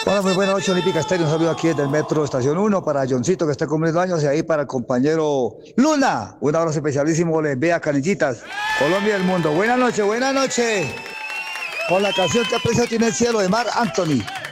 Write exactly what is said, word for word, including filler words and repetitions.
Hola, muy buena noche, Olímpica Estéreo. Un saludo aquí desde el Metro Estación uno para Johncito, que está cumpliendo años, y ahí para el compañero Luna. Un abrazo especialísimo, les vea canillitas. Colombia y el mundo. Buenas noches, buenas noches. Con la canción que aprecio tiene el cielo de Mar Anthony.